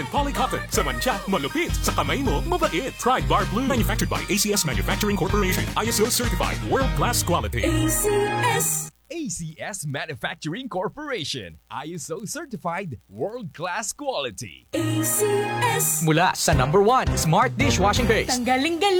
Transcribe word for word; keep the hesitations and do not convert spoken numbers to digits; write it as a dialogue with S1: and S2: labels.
S1: Polycotton. Sa mancha, malupit. Sa kamay mo, mabait. Pride Bar Blue. Manufactured by A C S Manufacturing Corporation. I S O certified. World-class quality.
S2: A C S.
S3: A C S Manufacturing Corporation. I S O certified. World-class quality.
S2: A C S.
S4: Mula sa number one Smart Dishwashing Base.
S2: Tanggaling galing.